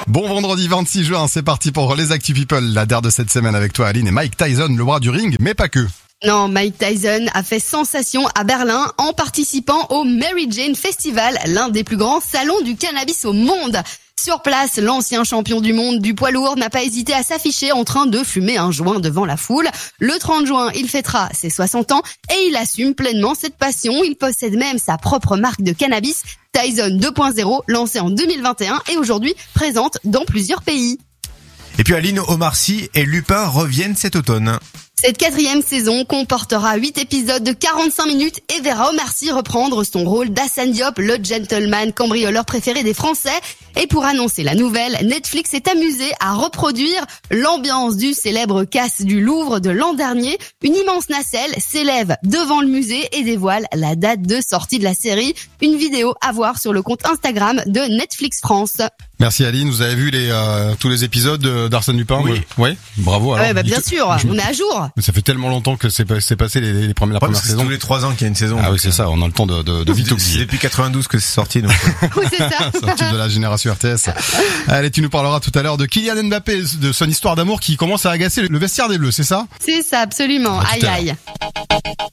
Bon vendredi 26 juin, c'est parti pour les Actu People, la dernière de cette semaine avec toi Aline et Mike Tyson, le roi du ring, mais pas que. Non, Mike Tyson a fait sensation à Berlin en participant au Mary Jane Festival, l'un des plus grands salons du cannabis au monde. Sur place, l'ancien champion du monde du poids lourd n'a pas hésité à s'afficher en train de fumer un joint devant la foule. Le 30 juin, il fêtera ses 60 ans et il assume pleinement cette passion. Il possède même sa propre marque de cannabis, Tyson 2.0, lancée en 2021 et aujourd'hui présente dans plusieurs pays. Et puis Aline, Omar Sy et Lupin reviennent cet automne. Cette 4e saison comportera 8 épisodes de 45 minutes et verra Omar Sy reprendre son rôle d'Hassane Diop, le gentleman cambrioleur préféré des Français. Et pour annoncer la nouvelle, Netflix s'est amusé à reproduire l'ambiance du célèbre casse du Louvre de l'an dernier. Une immense nacelle s'élève devant le musée et dévoile la date de sortie de la série. Une vidéo à voir sur le compte Instagram de Netflix France. Merci Aline, vous avez vu tous les épisodes d'Arsène Lupin? Oui. Ouais, bravo. Alors, Ouais, bien sûr, on est à jour. Mais ça fait tellement longtemps que c'est passé la première C'est saison. tous les 3 ans qu'il y a une saison. Ah oui, c'est ça, on a le temps de vite C'est oublier. depuis 92 que c'est sorti. Donc. Oui, c'est ça. C'est un type de la génération RTS. Allez, tu nous parleras tout à l'heure de Kylian Mbappé, de son histoire d'amour qui commence à agacer le vestiaire des Bleus, c'est ça? C'est ça, absolument. À tout à Aïe l'heure. aïe.